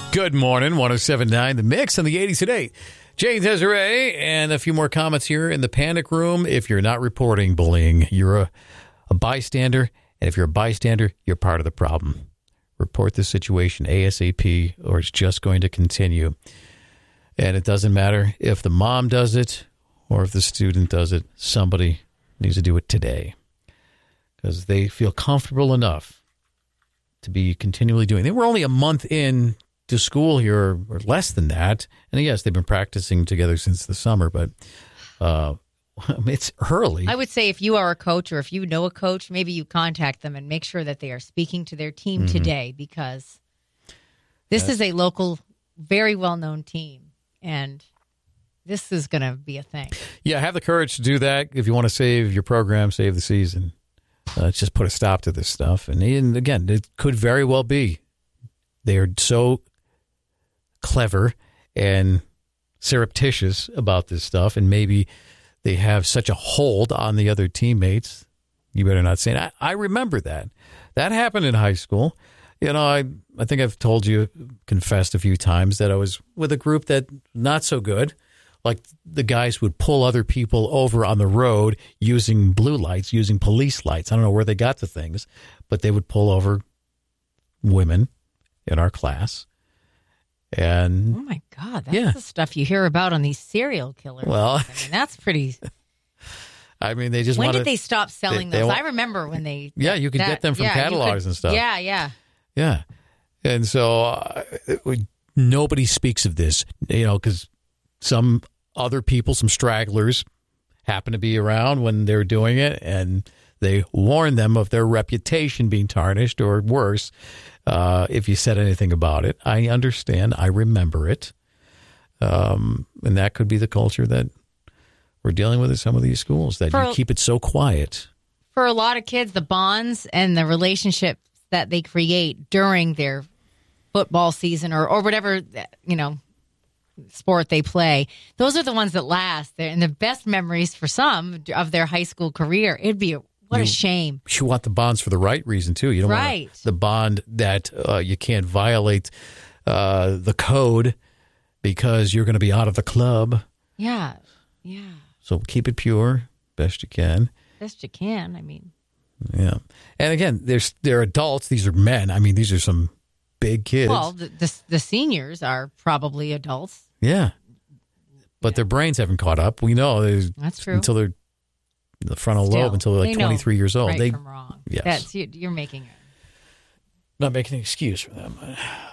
Good morning, 107.9 The Mix on the 80s today. Jane Desiree, and a few more comments here in the panic room. If you're not reporting bullying, you're a bystander. And if you're a bystander, you're part of the problem. Report the situation ASAP, or it's just going to continue. And it doesn't matter if the mom does it or if the student does it. Somebody needs to do it today because they feel comfortable enough to be continually doing it. They were only a month in to school here, or less than that. And yes, they've been practicing together since the summer, but it's early. I would say if you are a coach or if you know a coach, maybe you contact them and make sure that they are speaking to their team today, because this is a local, very well-known team, and this is going to be a thing. Yeah, have the courage to do that if you want to save your program, save the season. Just put a stop to this stuff. And again, it could very well be they are so clever and surreptitious about this stuff, and maybe they have such a hold on the other teammates. You better not say it. I remember that. That happened in high school. You know, I think I've told you, confessed a few times that I was with a group that not so good. Like the guys would pull other people over on the road using blue lights, using police lights. I don't know where they got the things, but they would pull over women in our class. And oh my God, that's the stuff you hear about on these serial killers. Well, I mean, that's pretty. I mean, they just when did they stop selling those? I remember when they. Yeah, you could get them from catalogs and stuff. Yeah. And so nobody speaks of this, you know, because some other people, some stragglers, happen to be around when they're doing it, and they warn them of their reputation being tarnished, or worse, if you said anything about it. I understand. I remember it. And that could be the culture that we're dealing with at some of these schools, that you keep it so quiet. For a lot of kids, the bonds and the relationships that they create during their football season or whatever, you know, sport they play, those are the ones that last. And the best memories for some of their high school career. It'd be a shame. You want the bonds for the right reason, too. You don't want the bond that you can't violate the code because you're going to be out of the club. Yeah. So keep it pure, best you can. Best you can, I mean. Yeah. And again, they're adults. These are men. I mean, these are some big kids. Well, the seniors are probably adults. Yeah. But their brains haven't caught up. We know. That's true. Until they're the frontal lobe, until they're like 23 years old. Right from wrong. Yes. You're making it. Not making an excuse for them.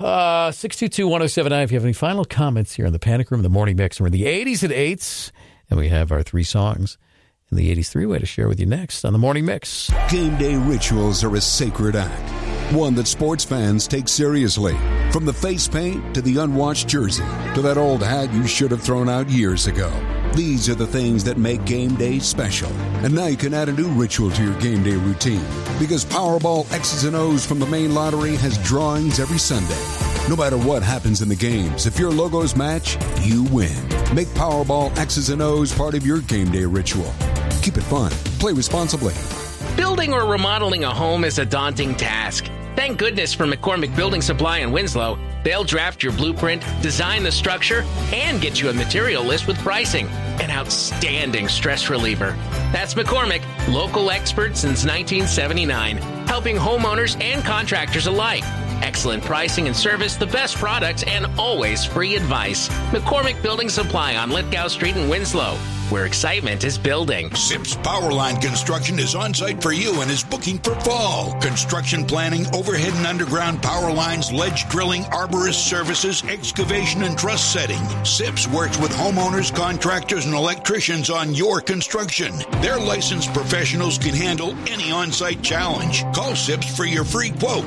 622-1079. If you have any final comments here in the Panic Room, the Morning Mix. We're in the 80s at 8s, and we have our 3 songs in the 80s three-way to share with you next on the Morning Mix. Game day rituals are a sacred act, one that sports fans take seriously. From the face paint to the unwashed jersey to that old hat you should have thrown out years ago. These are the things that make game day special. And now you can add a new ritual to your game day routine, because Powerball X's and O's from the main lottery has drawings every Sunday. No matter what happens in the games, if your logos match, you win. Make Powerball X's and O's part of your game day ritual. Keep it fun. Play responsibly. Building or remodeling a home is a daunting task. Thank goodness for McCormick Building Supply in Winslow. They'll draft your blueprint, design the structure, and get you a material list with pricing. An outstanding stress reliever. That's McCormick, local expert since 1979, helping homeowners and contractors alike. Excellent pricing and service, the best products, and always free advice. McCormick Building Supply on Lithgow Street in Winslow, where excitement is building. Sips Powerline Construction is on site for you and is booking for fall. Construction planning, overhead and underground power lines, ledge drilling, arborist services, excavation and truss setting. Sips works with homeowners, contractors, and electricians on your construction. Their licensed professionals can handle any on-site challenge. Call Sips for your free quote,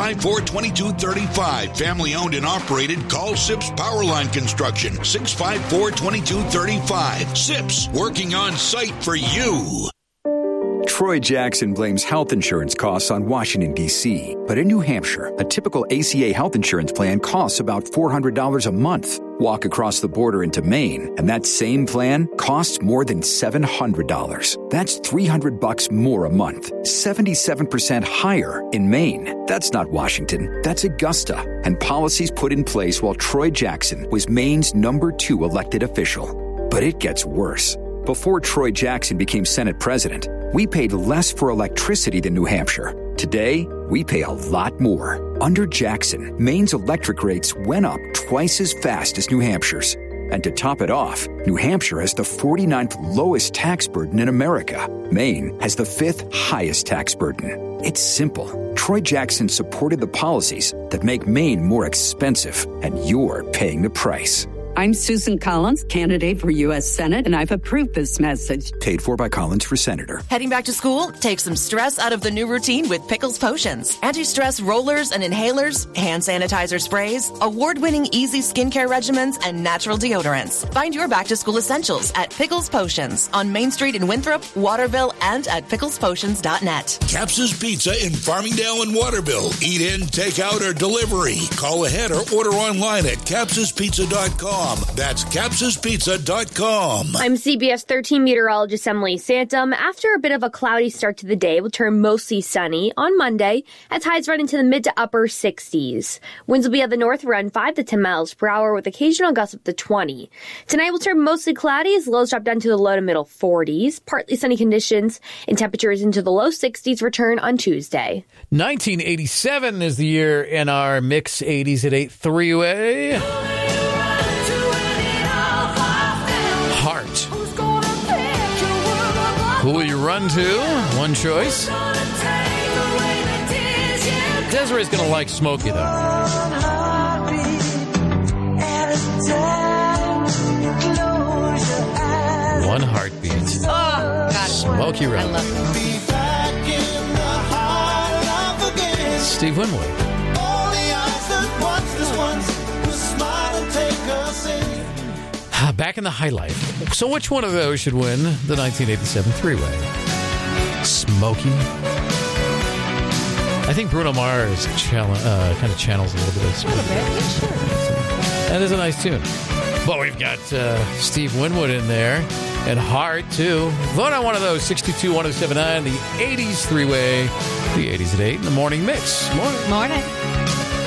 654-2235. Family owned and operated. Call Sips Powerline Construction, 654-2235. Sips, working on site for you. Troy Jackson blames health insurance costs on Washington, D.C. But in New Hampshire, a typical ACA health insurance plan costs about $400 a month. Walk across the border into Maine, and that same plan costs more than $700. That's $300 more a month. 77% higher in Maine. That's not Washington. That's Augusta. And policies put in place while Troy Jackson was Maine's #2 elected official. But it gets worse. Before Troy Jackson became Senate president, we paid less for electricity than New Hampshire. Today, we pay a lot more. Under Jackson, Maine's electric rates went up twice as fast as New Hampshire's. And to top it off, New Hampshire has the 49th lowest tax burden in America. Maine has the 5th highest tax burden. It's simple. Troy Jackson supported the policies that make Maine more expensive, and you're paying the price. I'm Susan Collins, candidate for U.S. Senate, and I've approved this message. Paid for by Collins for Senator. Heading back to school? Take some stress out of the new routine with Pickles Potions. Anti-stress rollers and inhalers, hand sanitizer sprays, award-winning easy skincare regimens, and natural deodorants. Find your back-to-school essentials at Pickles Potions on Main Street in Winthrop, Waterville, and at picklespotions.net. Caps's Pizza in Farmingdale and Waterville. Eat in, take out, or delivery. Call ahead or order online at capsaspizza.com. That's capsaspizza.com. I'm CBS 13 meteorologist Emily Santum. After a bit of a cloudy start to the day, it will turn mostly sunny on Monday as highs run into the mid to upper 60s. Winds will be at the north around 5 to 10 miles per hour with occasional gusts up to 20. Tonight will turn mostly cloudy as lows drop down to the low to middle 40s. Partly sunny conditions and temperatures into the low 60s return on Tuesday. 1987 is the year in our Mix 80s at 8 3-way. Heart. Who will you run to? One choice. Desiree's going to like Smokey, though. One heartbeat. Oh, God. Smokey I Run. love it. Steve Winwood. Back in the high life. So which one of those should win the 1987 three-way? Smokey? I think Bruno Mars kind of channels a little bit of Smokey. A little bit, yeah, sure. That is a nice tune. But we've got Steve Winwood in there and Heart, too. Vote on one of those, 622-1079, the 80s three-way, the 80s at 8 in the morning mix. Morning. Morning.